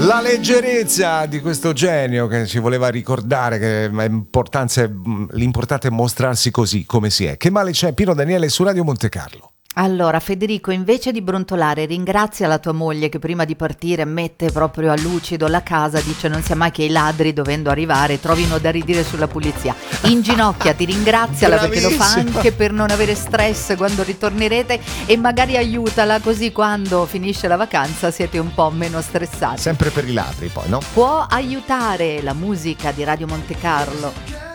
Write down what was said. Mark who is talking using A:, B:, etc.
A: La leggerezza di questo genio che ci voleva ricordare che l'importante è mostrarsi così come si è. Che male c'è, Pino Daniele su Radio Monte Carlo?
B: Allora, Federico, invece di brontolare, ringrazia la tua moglie che prima di partire mette proprio a lucido la casa, dice non sia mai che i ladri dovendo arrivare trovino da ridire sulla pulizia. Inginocchiati, ringraziala perché lo fa anche per non avere stress quando ritornerete e magari aiutala così quando finisce la vacanza siete un po' meno stressati.
A: Sempre per i ladri poi, no?
B: Può aiutare la musica di Radio Monte Carlo